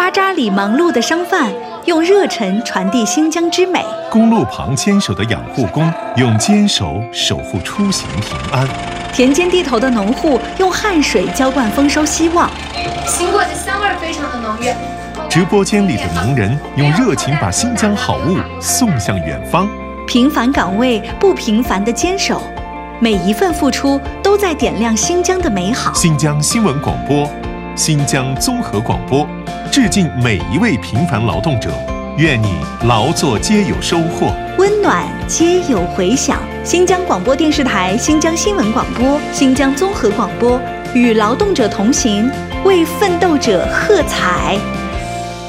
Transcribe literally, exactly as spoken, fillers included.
巴扎里忙碌的商贩用热忱传递新疆之美， 公路旁坚守的养护工用坚守守护出行平安， 田间地头的农户用汗水浇灌丰收希望。 行过的香味非常的浓郁。 直播间里的农人用热情把新疆好物送向远方。 平凡岗位不平凡的坚守，每一份付出都在点亮新疆的美好。 新疆新闻广播，新疆综合广播，致敬每一位平凡劳动者，愿你劳作皆有收获， 温暖皆有回响。新疆广播电视台、新疆新闻广播、新疆综合广播与劳动者同行，为奋斗者喝彩。